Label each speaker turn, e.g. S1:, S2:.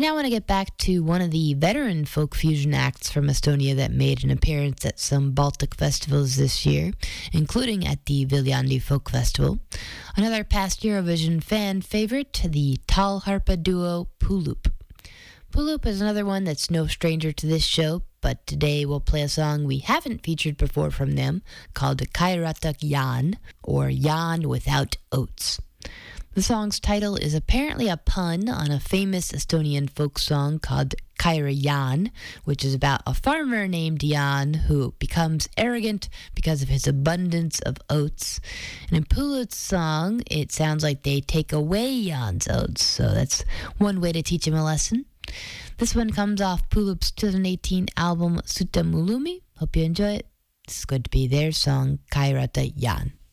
S1: now want to get back to one of the veteran folk fusion acts from Estonia that made an appearance at some Baltic festivals this year, including at the Viljandi Folk Festival. Another past Eurovision fan favorite, the Talharpa duo Pulup. Pulup is another one that's no stranger to this show, but today we'll play a song we haven't featured before from them called Kairatak Jan, or Jan Without Oats. The song's title is apparently a pun on a famous Estonian folk song called Kaira Jan, which is about a farmer named Jan who becomes arrogant because of his abundance of oats. And in Pulut's song, it sounds like they take away Jan's oats, so that's one way to teach him a lesson. This one comes off Pulup's 2018 album Sutta Mulumi. Hope you enjoy it. This is going to be their song Kairata Jan.